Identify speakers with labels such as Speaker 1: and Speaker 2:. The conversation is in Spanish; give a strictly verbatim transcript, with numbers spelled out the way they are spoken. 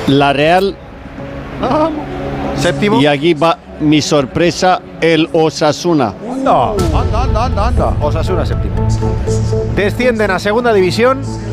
Speaker 1: La Real.
Speaker 2: Séptimo.
Speaker 1: Y aquí va mi sorpresa, el Osasuna.
Speaker 2: Anda, anda, anda, anda, anda. Osasuna séptimo. Descienden a segunda división